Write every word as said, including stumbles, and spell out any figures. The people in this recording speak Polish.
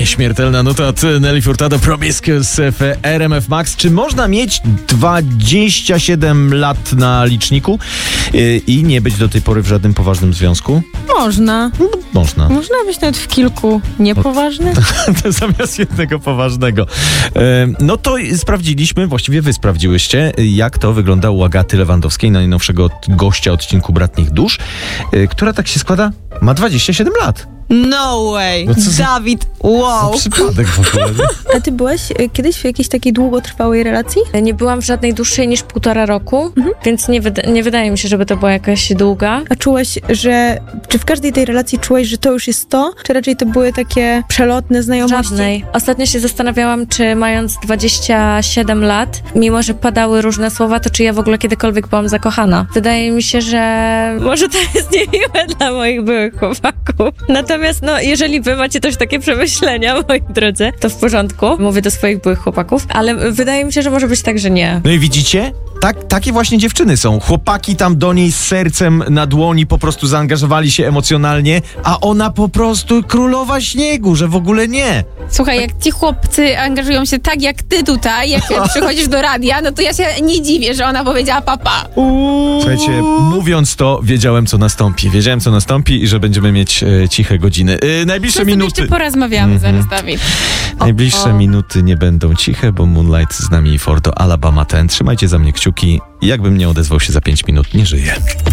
Śmiertelna nuta od Nelly Furtado, Promiscuous w R M F Max. Czy można mieć dwadzieścia siedem lat na liczniku yy, i nie być do tej pory w żadnym poważnym związku? Można. No, można. Można być nawet w kilku niepoważnych. Zamiast jednego poważnego. Yy, no to sprawdziliśmy, właściwie wy sprawdziłyście, jak to wygląda u Agaty Lewandowskiej, najnowszego gościa odcinku Bratnich Dusz, yy, która tak się składa, ma dwadzieścia siedem lat. No way! No co za- Dawid, wow! Przypadek w ogóle. A ty byłaś y, kiedyś w jakiejś takiej długotrwałej relacji? Nie byłam w żadnej dłuższej niż półtora roku, mhm. więc nie, wyda- nie wydaje mi się, żeby to była jakaś długa. A czułaś, że... Czy w każdej tej relacji czułaś, że to już jest to? Czy raczej to były takie przelotne znajomości? Żadnej. Ostatnio się zastanawiałam, czy mając dwadzieścia siedem lat, mimo że padały różne słowa, to czy ja w ogóle kiedykolwiek byłam zakochana. Wydaje mi się, że może to jest niemiłe dla moich byłych chłopaków. Natomiast no, jeżeli wy macie też takie przemyślenia, moi drodzy, to w porządku. Mówię do swoich byłych chłopaków, ale wydaje mi się, że może być tak, że nie. No i widzicie? Tak, takie właśnie dziewczyny są. Chłopaki tam do niej z sercem na dłoni po prostu zaangażowali się emocjonalnie, a ona po prostu królowa śniegu, że w ogóle nie. Słuchaj, jak ci chłopcy angażują się tak jak ty tutaj, jak przychodzisz do radia, no to ja się nie dziwię, że ona powiedziała papa. Słuchajcie, mówiąc to, wiedziałem, co nastąpi. Wiedziałem, co nastąpi i że będziemy mieć e, ciche godziny. E, najbliższe To minuty... jeszcze porozmawiamy Mhm. zaraz, Dawid. Najbliższe minuty nie będą ciche, bo Moonlight z nami for do Alabama ten. Trzymajcie za mnie kciuki. Jakbym nie odezwał się za pięć minut, nie żyję.